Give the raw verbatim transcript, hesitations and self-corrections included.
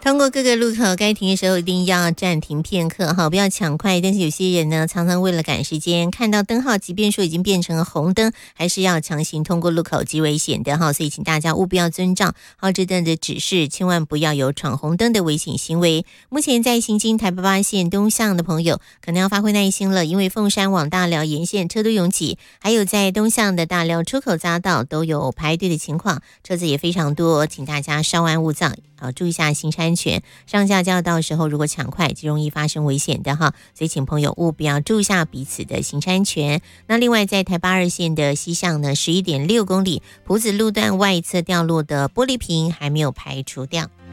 通过各个路口该停的时候一定要暂停片刻哈，不要抢快。但是有些人呢，常常为了赶时间，看到灯号即便说已经变成了红灯，还是要强行通过路口，极危险的哈。所以请大家务必要遵照号志灯的指示，千万不要有闯红灯的危险行为。目前在行经台八八线东向的朋友，可能要发挥耐心了，因为凤山往大寮沿线车都拥挤，还有在东向的大寮出口匝道都有排队的情况，车子也非常多，请大家稍安勿躁，好注意一下行车安全。上下交道时候如果抢快，就容易发生危险的哈，所以请朋友务必要注意一下彼此的行车安全。那另外在台八二线的西向呢，十一点六公里，埔子路段外侧掉落的玻璃瓶还没有排除掉。